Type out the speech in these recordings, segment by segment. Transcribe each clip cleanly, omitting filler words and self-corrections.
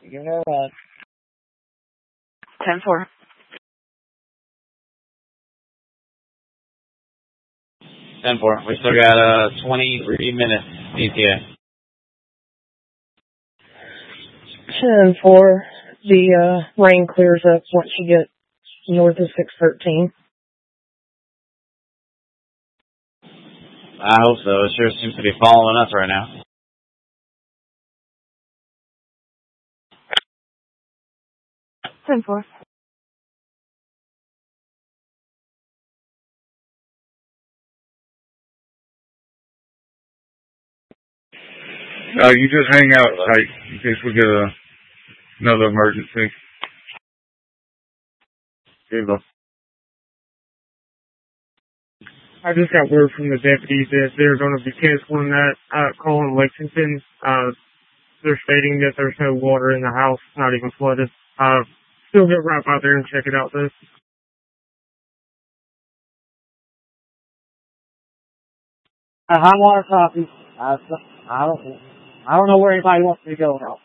You know what? 10-4. 10-4. We still got 23 minutes ETA. 10-4. The rain clears up once you get north of 613. I hope so. It sure seems to be following us right now. Ten four. You just hang out tight in case we get another emergency. Here you go. I just got word from the deputies that they're going to be canceling that call in Lexington. They're stating that there's no water in the house, not even flooded. Still go right out there and check it out, though. Hot water coffee. I don't know where anybody wants me to go now.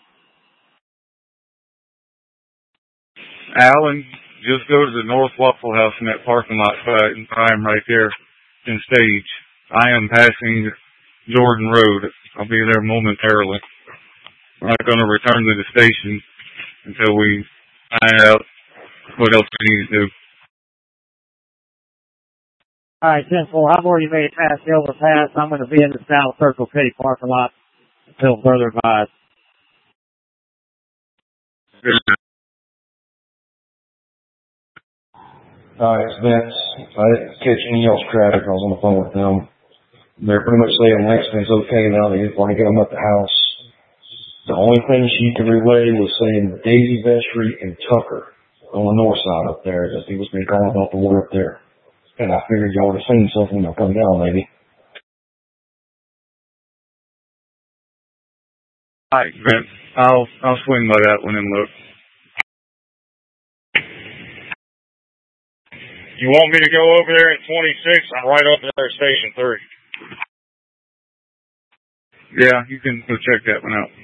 Alan, just go to the North Waffle House in that parking lot site and I'm right there in stage. I am passing Jordan Road. I'll be there momentarily. I'm not going to return to the station until we find out what else we need to do. Alright, 10-4. I've already made it past the overpass. I'm going to be in the South Circle K parking lot until further advised. It's Vince. I didn't catch any else traffic. I was on the phone with them. They're pretty much saying Lexington's okay now. They just want to get them at the house. The only thing she could relay was saying Daisy Vestry and Tucker on the north side up there, that he was being calling about the water up there. And I figured y'all would have seen something when I come down, maybe. Alright, Vince. I'll swing by that one and look. You want me to go over there at 26? I'm right up there at Station 3. Yeah, you can go check that one out.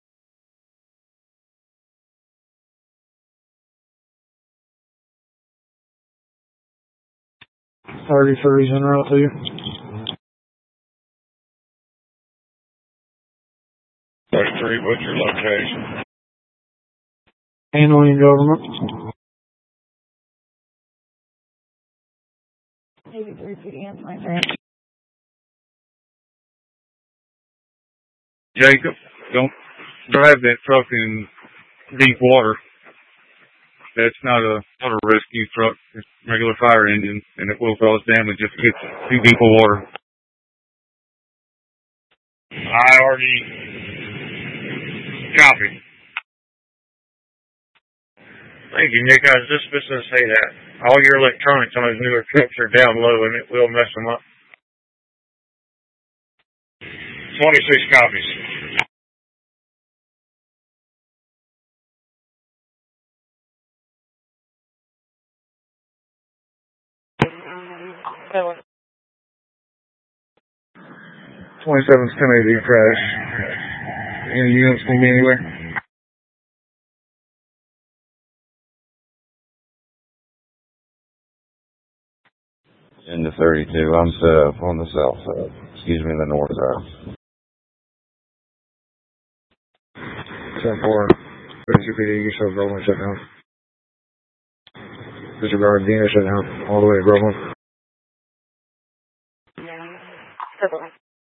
$33's en route to you. 33, what's your location? Handling government. Maybe 3 feet in, my friend. Jacob, don't drive that truck in deep water. That's not a rescue truck. It's a regular fire engine, and it will cause damage if it gets too deep of water. I already copied. Thank you, Nick. I was just supposed to say that. All your electronics on those newer trucks are down low, and it will mess them up. 26 copies. Good one. 27's 1080 crash. Any units need me anywhere? In the 32, I'm set up on the south side. Excuse me, the north side. 10-4. Basically, you should Groveland shut down. Disregard Dina shut down all the way to Groveland. Good.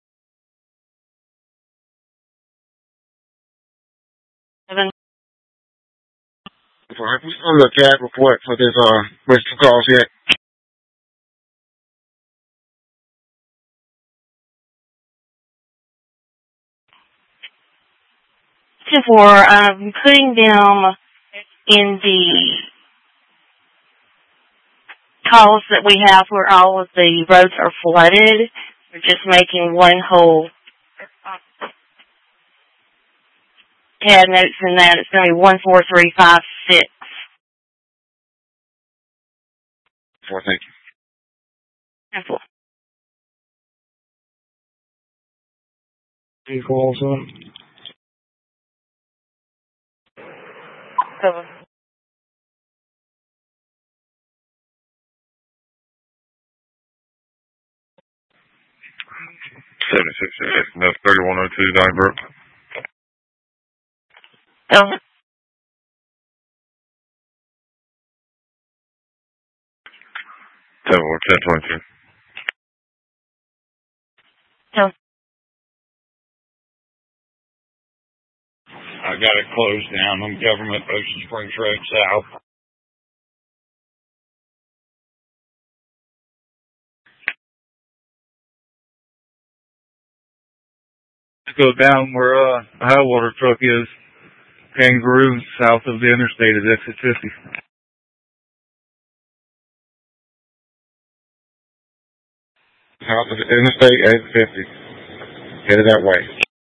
Alright, we still look at report for this rescue calls yet. For putting them in the calls that we have where all of the roads are flooded. We're just making one whole tab notes in that. It's going to be 1, 4, 3, 5, 6. 4, thank you. And 4. Equal also. cover. 766, that's 3102 Donnybrook. Go. 1022. Go. I got it closed down on Government Ocean Springs Road South. Go down where the high water truck is. Kangaroo, south of the interstate is exit 50. South of the interstate, exit 50. Headed that way.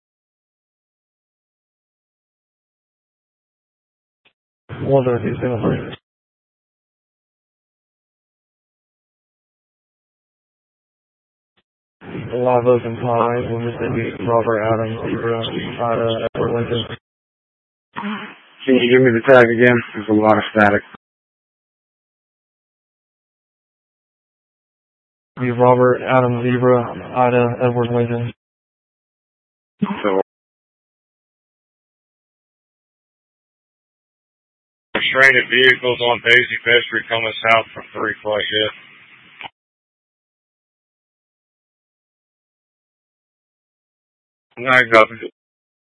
Live open pie, Mississippi, Robert Adams, Zebra, Ida, Edward Lincoln. Can you give me the tag again? There's a lot of static. Robert Adams, Zebra, Ida, Edward Lincoln. So, Restrained vehicles on Daisy Pestry coming south from 3 flight hit. I got it.